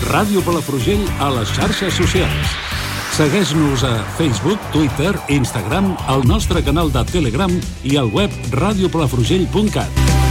Ràdio Palafrugell a les xarxes socials. Segueix-nos a Facebook, Twitter, Instagram, al nostre canal de Telegram i al web radiopalafrugell.cat.